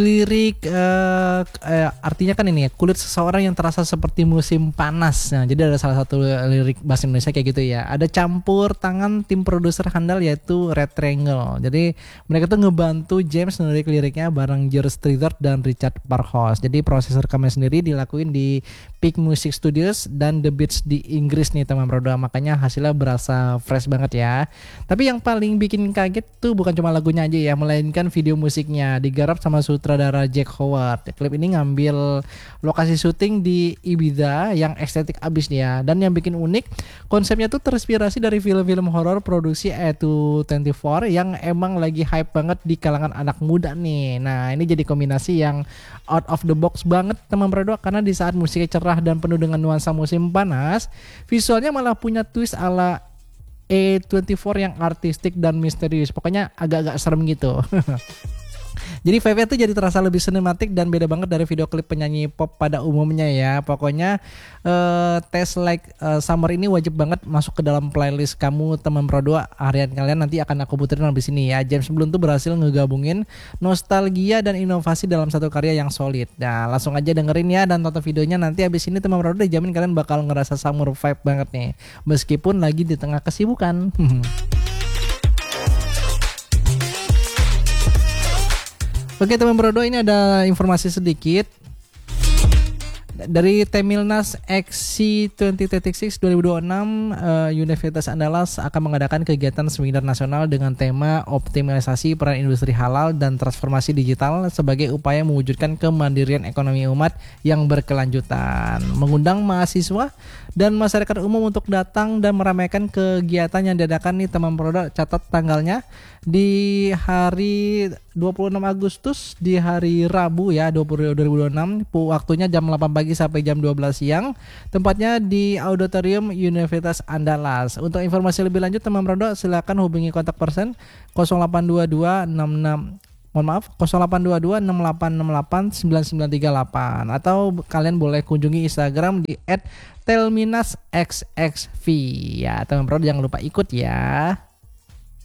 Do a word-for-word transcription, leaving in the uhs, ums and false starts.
Lirik, eee eee, artinya kan ini ya, kulit seseorang yang terasa seperti musim panas. Nah, jadi ada salah satu lirik bahasa Indonesia kayak gitu ya. Ada campur tangan tim produser handal yaitu Red Triangle. Jadi mereka tuh ngebantu James nulis liriknya bareng George Strait dan Richard Parkhurst. Jadi proses rekaman sendiri dilakuin di Peak Music Studios dan The Beats di Inggris nih teman produk. Makanya hasilnya berasa fresh banget ya. Tapi yang paling bikin kaget tuh bukan cuma lagunya aja ya, melainkan video musiknya digarap sama sutradara Jack Howard. Klip ini ngambil lokasi syuting di Ibiza yang estetik abis nih ya. Dan yang bikin unik, konsepnya tuh terinspirasi dari film-film horor produksi A dua puluh empat yang emang lagi hype banget di kalangan anak muda nih. Nah, ini jadi kombinasi yang out of the box banget teman berdua, karena di saat musiknya cerah dan penuh dengan nuansa musim panas, visualnya malah punya twist ala A dua puluh empat yang artistik dan misterius. Pokoknya agak-agak serem gitu. Jadi vibe-nya tuh jadi terasa lebih sinematik dan beda banget dari video klip penyanyi pop pada umumnya ya. Pokoknya uh, Taste Like uh, Summer ini wajib banget masuk ke dalam playlist kamu teman Pro dua harian kalian. Nanti akan aku puterin habis ini ya. James Blunt tuh berhasil ngegabungin nostalgia dan inovasi dalam satu karya yang solid. Nah, langsung aja dengerin ya dan tonton videonya. Nanti habis ini teman Pro dua dijamin kalian bakal ngerasa summer vibe banget nih, meskipun lagi di tengah kesibukan. Oke teman Brodo, ini ada informasi sedikit dari Temilnas X C dua ribu dua puluh enam dua ribu dua puluh enam. uh, Universitas Andalas akan mengadakan kegiatan seminar nasional dengan tema optimalisasi peran industri halal dan transformasi digital sebagai upaya mewujudkan kemandirian ekonomi umat yang berkelanjutan, mengundang mahasiswa dan masyarakat umum untuk datang dan meramaikan kegiatan yang diadakan nih teman produk. Catat tanggalnya di hari dua puluh enam Agustus, di hari Rabu ya, dua ribu dua puluh enam. Waktunya jam delapan pagi sampai jam dua belas siang. Tempatnya di Auditorium Universitas Andalas. Untuk informasi lebih lanjut teman produk silakan hubungi kontak person nol delapan dua dua enam enam Mohon maaf, nol delapan dua dua enam delapan enam delapan sembilan sembilan tiga delapan, atau kalian boleh kunjungi Instagram di et telminasxxv ya. Teman-teman jangan lupa ikut ya.